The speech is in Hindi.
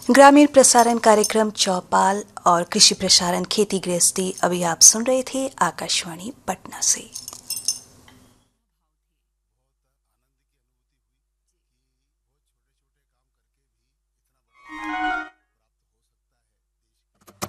ग्रामीण प्रसारण कार्यक्रम चौपाल और कृषि प्रसारण खेती गृहस्थी अभी आप सुन रहे थे आकाशवाणी पटना से।